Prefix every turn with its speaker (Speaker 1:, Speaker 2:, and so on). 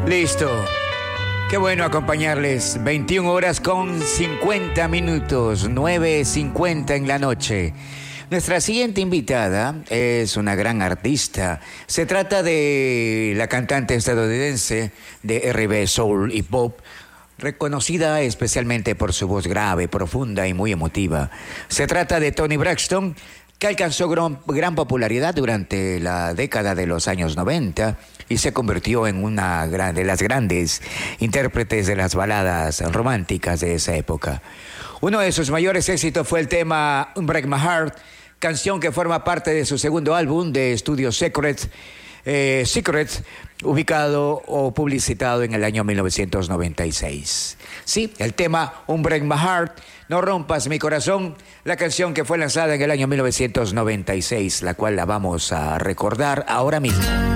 Speaker 1: Listo. Qué bueno acompañarles. 21 horas con 50 minutos, 9:50 en la noche. Nuestra siguiente invitada es una gran artista. Se trata de la cantante estadounidense de R&B, soul y pop, reconocida especialmente por su voz grave, profunda y muy emotiva. Se trata de Toni Braxton, que alcanzó gran popularidad durante la década de los años 90 y se convirtió en una de las grandes intérpretes de las baladas románticas de esa época. Uno de sus mayores éxitos fue el tema Break My Heart, canción que forma parte de su segundo álbum de estudio Secrets, ubicado o publicitado en el año 1996. Sí, el tema Break My Heart, No Rompas Mi Corazón, la canción que fue lanzada en el año 1996, la cual la vamos a recordar ahora mismo.